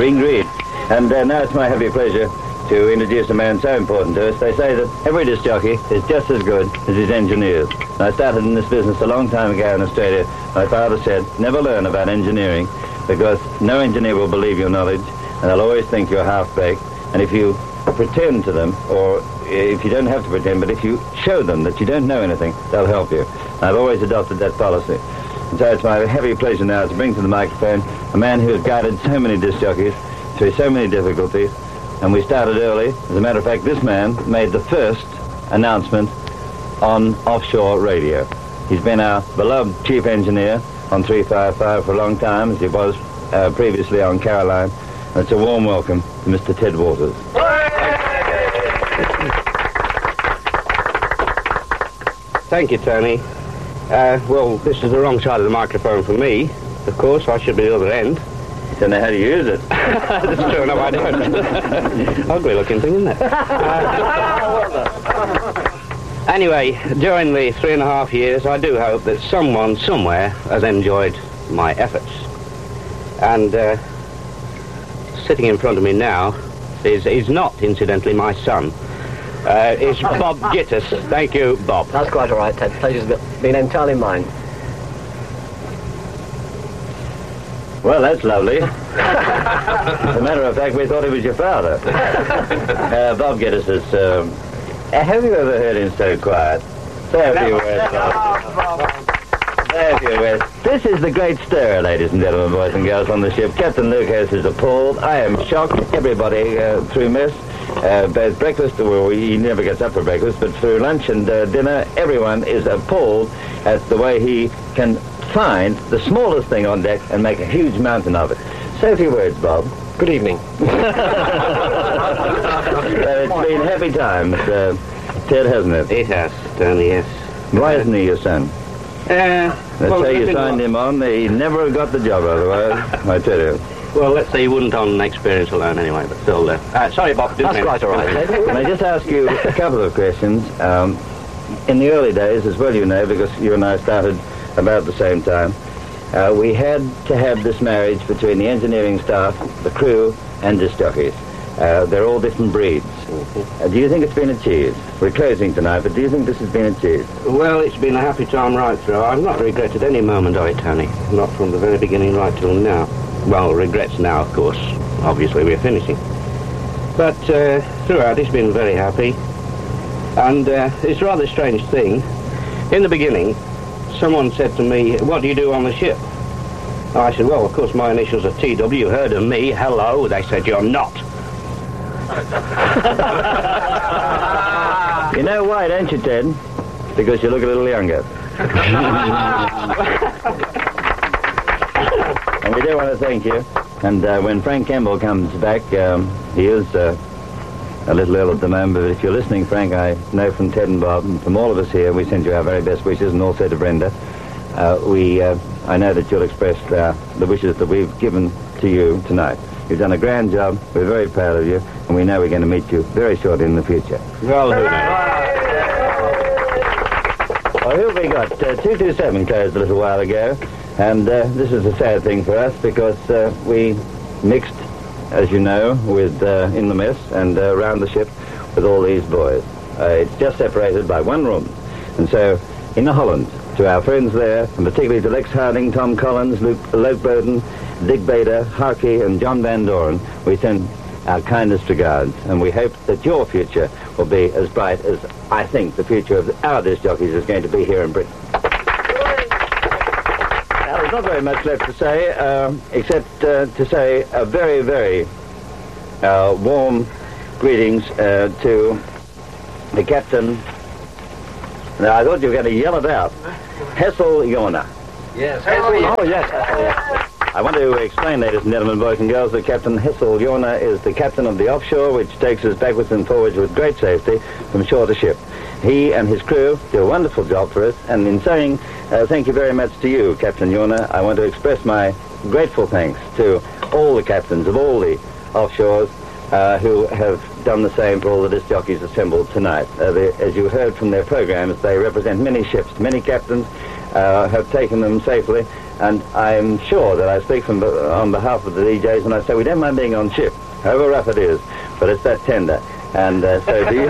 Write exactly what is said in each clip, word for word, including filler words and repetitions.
Green Green. And uh, now it's my heavy pleasure to introduce a man so important to us. They say that every disc jockey is just as good as his engineers. And I started in this business a long time ago in Australia. My father said, never learn about engineering, because no engineer will believe your knowledge, and they'll always think you're half-baked. And if you pretend to them, or if you don't have to pretend, but if you show them that you don't know anything, they'll help you. I've always adopted that policy. And so it's my heavy pleasure now to bring to the microphone a man who has guided so many disc jockeys through so many difficulties. And we started early. As a matter of fact, this man made the first announcement on offshore radio. He's been our beloved chief engineer on three fifty-five for a long time, as he was uh, previously on Caroline. And it's a warm welcome to Mister Ted Waters. Thank you, Tony. Uh, well, this is the wrong side of the microphone for me. Of course, I should be the other end. Don't know how to use it. That's true, no, I don't. Ugly looking thing, isn't it? Uh, anyway, during the three and a half years, I do hope that someone somewhere has enjoyed my efforts. And uh, sitting in front of me now is, is not, incidentally, my son. Uh, it's Bob Gittis. Thank you, Bob. That's quite all right, Ted. Pleasure's been entirely mine. Well, that's lovely. As a matter of fact, we thought it was your father. uh, Bob Gittis is... Um, have you ever heard him so quiet? Say a few words, Bob. Say a few words. This is the great stirrer, ladies and gentlemen, boys and girls on the ship. Captain Lucas is appalled. I am shocked. Everybody uh, through mess. Uh, both breakfast, well, he never gets up for breakfast, but through lunch and uh, dinner, everyone is appalled at the way he can find the smallest thing on deck and make a huge mountain of it. Say a few words, Bob. Good evening. So it's been happy times, uh, Ted, hasn't it? It has, Tony, yes. Why isn't he your son? Uh, Let's well, say you signed him on, he never got the job otherwise, I tell you. Well, let's say you wouldn't on experience alone anyway, but still... Uh, uh, sorry, Bob. That's quite all right, Ted. Can I just ask you a couple of questions? Um, in the early days, as well you know, because you and I started about the same time, uh, we had to have this marriage between the engineering staff, the crew, and disc jockeys. Uh, they're all different breeds. Mm-hmm. Uh, do you think it's been achieved? We're closing tonight, but do you think this has been achieved? Well, it's been a happy time right through. I've not regretted any moment of it, Tony. Not from the very beginning right till now. Well, regrets now, of course. Obviously, we're finishing. But uh, throughout, it's been very happy. And uh, it's a rather strange thing. In the beginning, someone said to me, what do you do on the ship? I said, well, of course, my initials are T W. You heard of me. Hello. They said, you're not. You know why, don't you, Ted? Because you look a little younger. And we do want to thank you. And uh, when Frank Campbell comes back, um, he is uh, a little ill at the moment, but if you're listening, Frank, I know from Ted and Bob and from all of us here, we send you our very best wishes, and also to Brenda. Uh, we, uh, I know that you'll express uh, the wishes that we've given to you tonight. You've done a grand job. We're very proud of you, and we know we're going to meet you very shortly in the future. Well, who knows? Well, who have we got? Uh, two two seven closed a little while ago, and uh, this is a sad thing for us because uh, we mixed, as you know, with uh, in the mess and uh, around the ship with all these boys. Uh, it's just separated by one room. And so, in the Holland, to our friends there, and particularly to Lex Harding, Tom Collins, Luke, Luke Bowden, Dick Bader, Harkey, and John Van Doren, we send our kindest regards, and we hope that your future will be as bright as I think the future of our disc jockeys is going to be here in Britain. Now, there's not very much left to say, uh, except uh, to say a very, very uh, warm greetings uh, to the captain. Now, I thought you were going to yell it out. Hessel Jorna. Yes, Hessel. Oh, yes. Hessel, yes. I want to explain, ladies and gentlemen, boys and girls, that Captain Hessel Jorna is the captain of the offshore, which takes us backwards and forwards with great safety from shore to ship. He and his crew do a wonderful job for us, and in saying uh, thank you very much to you, Captain Jorna, I want to express my grateful thanks to all the captains of all the offshores uh, who have done the same for all the disc jockeys assembled tonight. Uh, they, as you heard from their programs, they represent many ships. Many captains uh, have taken them safely, And I'm sure that I speak from on behalf of the D Js when I say we don't mind being on ship, however rough it is, but it's that tender. And uh, so do you...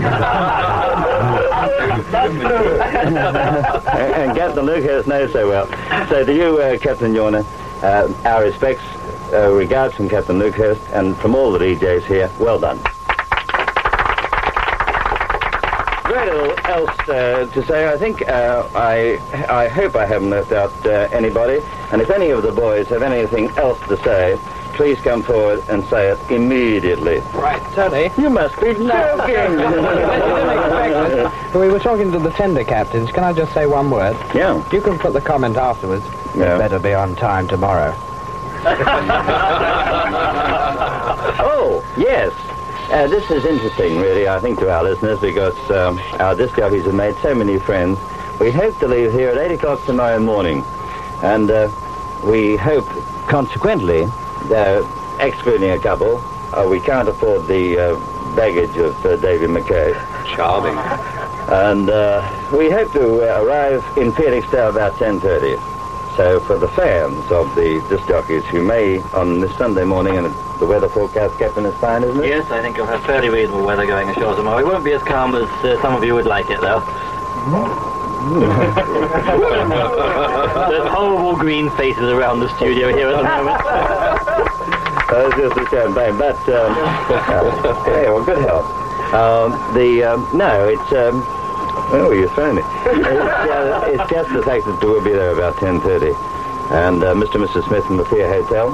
and, and Captain Lucas knows so well. So to you, uh, Captain Yorner, uh, our respects, uh, regards from Captain Lucas, and from all the D Js here, well done. Very little else uh, to say. I think uh, I I hope I haven't left out uh, anybody. And if any of the boys have anything else to say, please come forward and say it immediately. Right, Tony. You must be joking. We were talking to the tender captains. Can I just say one word? Yeah. You can put the comment afterwards. Yeah. Better be on time tomorrow. Oh, yes. Uh, this is interesting, really, I think, to our listeners, because um, our disc jockeys have made so many friends. We hope to leave here at eight o'clock tomorrow morning. And uh, we hope, consequently, uh, excluding a couple, uh, we can't afford the uh, baggage of uh, David McKay. Charming. And uh, we hope to uh, arrive in Felixstowe about ten thirty. So for the fans of the disc jockeys who may, on this Sunday morning, and the weather forecast, Captain, is fine, isn't it? Yes, I think you'll have fairly reasonable weather going ashore tomorrow. It won't be as calm as uh, some of you would like it, though. There's horrible green faces around the studio here at the moment. Uh, it's just a champagne, but, um, uh, yeah, well, good health. Um, the, um, no, it's, um, oh, you're throwing it. It's, uh, it's just the fact that we'll be there about ten thirty. And uh, Mister and Missus Smith from the Fear Hotel.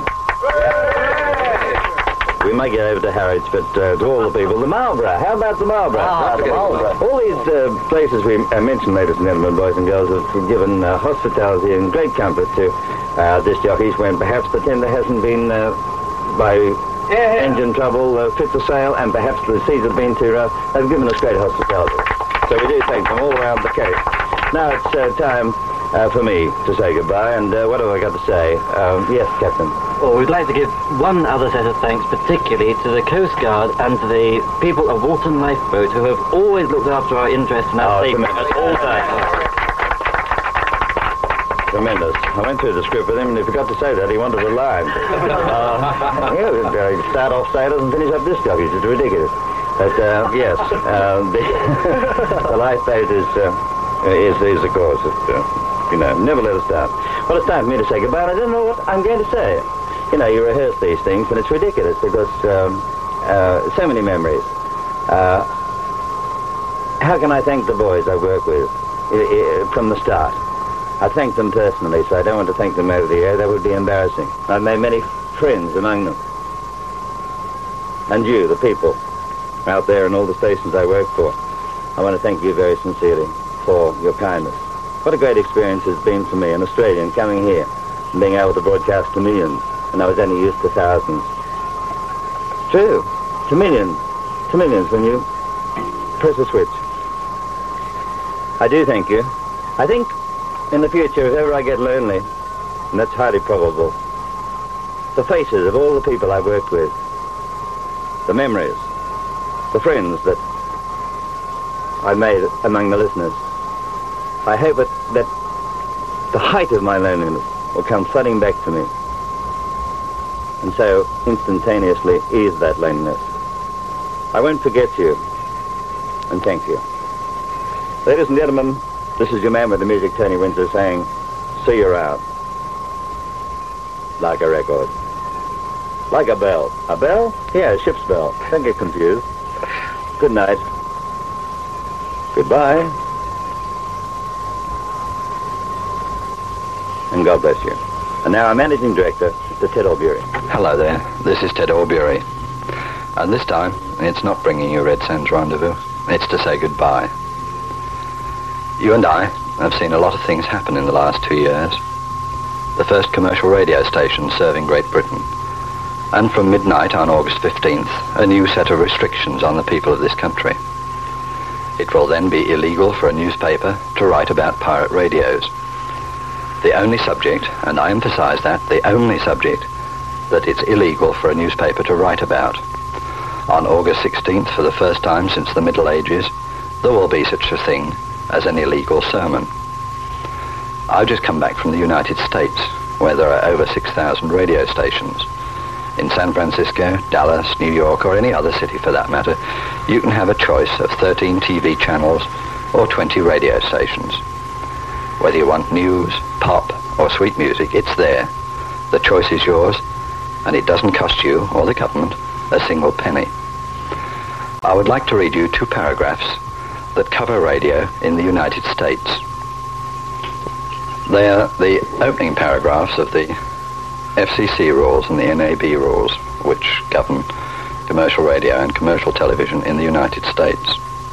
We might get over to Harwich, but uh, to all the people, the Marlborough. How about the Marlborough? Ah, the Marlborough. All these uh, places we uh, mentioned, ladies and gentlemen, boys and girls, have given uh, hospitality and great comfort to uh, disc jockeys when perhaps the tender hasn't been, uh, by yeah. engine trouble, uh, fit for sail, and perhaps the seas have been too rough. They've given us great hospitality. So we do thank them all around the Cape. Now it's uh, time uh, for me to say goodbye, and uh, what have I got to say? Um, yes, Captain. Well, we'd like to give one other set of thanks, particularly to the Coast Guard and to the people of Walton Lifeboat, who have always looked after our interests and our Oh, safety tremendous. at all times. Tremendous. I went through the script with him and he forgot to say that. He wanted a line. uh, yeah, uh, start off sailors and finish up disc jockeys. It's ridiculous. But, uh, yes, uh, the, the lifeboat is, uh, is, is, of course, it, uh, you know, never let us down. Well, it's time for me to say goodbye, and I don't know what I'm going to say. You know, you rehearse these things, and it's ridiculous because um, uh, so many memories. Uh, how can I thank the boys I work with I, I, from the start? I thank them personally, so I don't want to thank them over the air. That would be embarrassing. I've made many friends among them. And you, the people, out there in all the stations I work for. I want to thank you very sincerely for your kindness. What a great experience it's been for me, an Australian, coming here and being able to broadcast to millions. And I was only used to thousands. True, to millions, to millions when you press a switch. I do thank you. I think in the future, if ever I get lonely, and that's highly probable, the faces of all the people I worked with, the memories, the friends that I made among the listeners, I hope that, that the height of my loneliness will come flooding back to me, and so instantaneously ease that loneliness. I won't forget you, and thank you. Ladies and gentlemen, this is your man with the music, Tony Windsor, saying, see you around. Like a record. Like a bell. A bell? Yeah, a ship's bell. Don't get confused. Good night. Goodbye. And God bless you. And now our managing director, Mister Ted Albury. Hello there, this is Ted Albury. And this time, it's not bringing you Red Sands Rendezvous, it's to say goodbye. You and I have seen a lot of things happen in the last two years. The first commercial radio station serving Great Britain. And from midnight on August fifteenth, a new set of restrictions on the people of this country. It will then be illegal for a newspaper to write about pirate radios. The only subject, and I emphasize that, the only subject that it's illegal for a newspaper to write about. On August sixteenth, for the first time since the Middle Ages, there will be such a thing as an illegal sermon. I've just come back from the United States, where there are over six thousand radio stations. In San Francisco, Dallas, New York, or any other city for that matter, you can have a choice of thirteen T V channels or twenty radio stations. Whether you want news, pop, or sweet music, it's there. The choice is yours, and it doesn't cost you or the government a single penny. I would like to read you two paragraphs that cover radio in the United States. They are the opening paragraphs of the F C C rules and the N A B rules, which govern commercial radio and commercial television in the United States.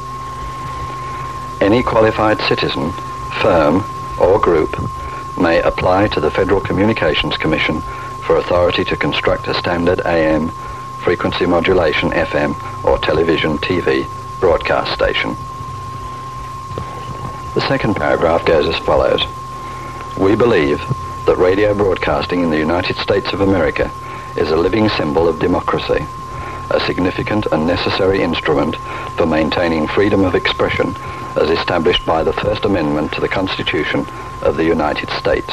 Any qualified citizen, firm, or group may apply to the Federal Communications Commission for authority to construct a standard A M, frequency modulation F M, or television T V broadcast station. The second paragraph goes as follows. We believe that radio broadcasting in the United States of America is a living symbol of democracy, a significant and necessary instrument for maintaining freedom of expression as established by the First Amendment to the Constitution of the United States.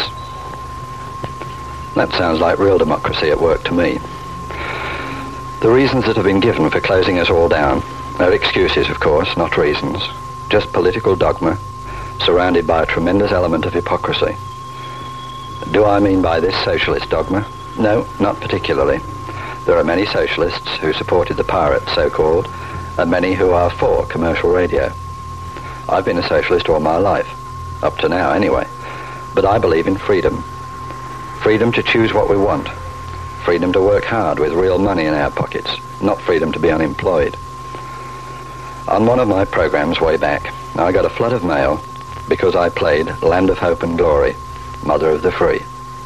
That sounds like real democracy at work to me. The reasons that have been given for closing us all down are excuses, of course, not reasons, just political dogma surrounded by a tremendous element of hypocrisy. Do I mean by this socialist dogma? No, not particularly. There are many socialists who supported the pirates, so-called, and many who are for commercial radio. I've been a socialist all my life, up to now anyway, but I believe in freedom. Freedom to choose what we want. Freedom to work hard with real money in our pockets, not freedom to be unemployed. On one of my programs way back, I got a flood of mail because I played Land of Hope and Glory, Mother of the Free.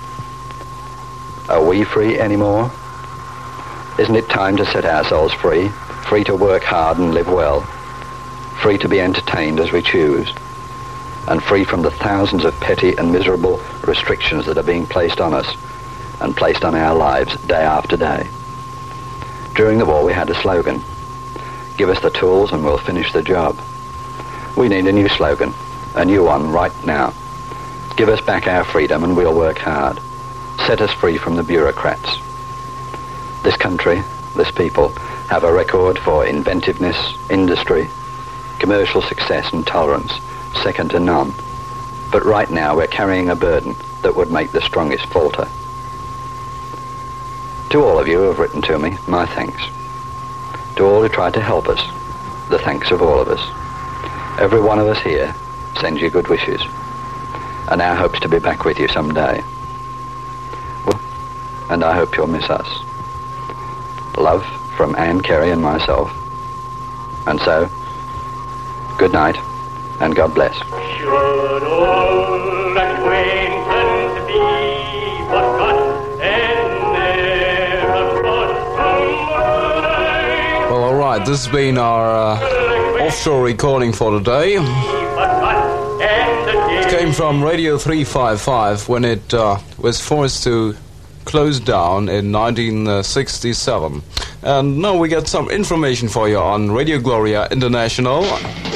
Are we free anymore? Isn't it time to set ourselves free, free to work hard and live well, free to be entertained as we choose, and free from the thousands of petty and miserable restrictions that are being placed on us and placed on our lives day after day? During the war we had a slogan, give us the tools and we'll finish the job. We need a new slogan, a new one right now. Give us back our freedom and we'll work hard. Set us free from the bureaucrats. This country, this people, have a record for inventiveness, industry, commercial success and tolerance, second to none. But right now we're carrying a burden that would make the strongest falter. To all of you who have written to me, my thanks. To all who tried to help us, the thanks of all of us. Every one of us here sends you good wishes, and now hopes to be back with you someday. Well, and I hope you'll miss us. Love from Anne Carey and myself. And so, good night, and God bless. Should old acquaintance be forgot and never brought Well, all right, this has been our uh, offshore recording for today. It came from Radio three fifty-five when it uh, was forced to close down in nineteen sixty-seven. And now we get some information for you on Radio Gloria International.